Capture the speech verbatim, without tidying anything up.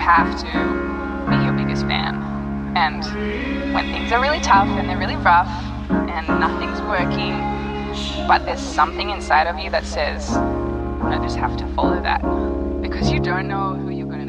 have to be your biggest fan. And when things are really tough and they're really rough and nothing's working, but there's something inside of you that says, I just have to follow that, because you don't know who you're going to